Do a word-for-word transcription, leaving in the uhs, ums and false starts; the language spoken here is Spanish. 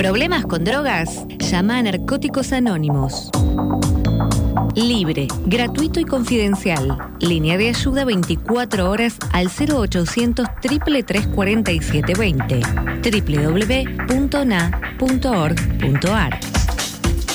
¿Problemas con drogas? Llama a Narcóticos Anónimos. Libre, gratuito y confidencial. Línea de ayuda veinticuatro horas al cero ochocientos, tres tres tres, cuatro siete dos cero. doble u doble u doble u punto n a punto org punto a r